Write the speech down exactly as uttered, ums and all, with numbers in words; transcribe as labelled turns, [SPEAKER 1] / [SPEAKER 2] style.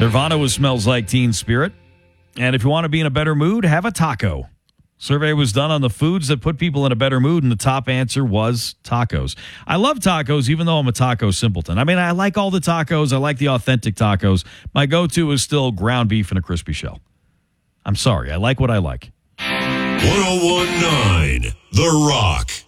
[SPEAKER 1] Nirvana was Smells Like Teen Spirit. And if you want to be in a better mood, have a taco. Survey was done on the foods that put people in a better mood, and the top answer was tacos. I love tacos, even though I'm a taco simpleton. I mean, I like all the tacos. I like the authentic tacos. My go-to is still ground beef and a crispy shell. I'm sorry. I like what I like.
[SPEAKER 2] ten nineteen The Rock.